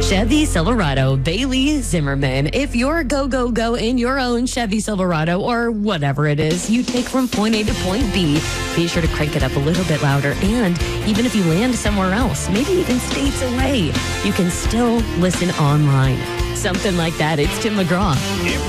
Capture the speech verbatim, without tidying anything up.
Chevy Silverado, Bailey Zimmerman. If you're a go, go, go in your own Chevy Silverado or whatever it is you take from point A to point B, be sure to crank it up a little bit louder. And even if you land somewhere else, maybe even states away, you can still listen online. Something like that. It's Tim McGraw.